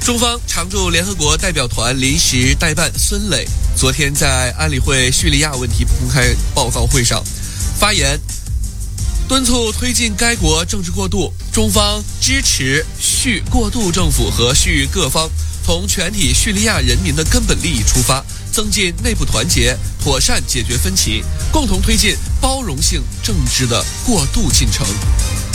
中方常驻联合国代表团临时代办孙磊昨天在安理会叙利亚问题公开报告会上发言，敦促推进该国政治过渡，中方支持叙过渡政府和叙各方从全体叙利亚人民的根本利益出发，增进内部团结，妥善解决分歧，共同推进包容性政治的过渡进程。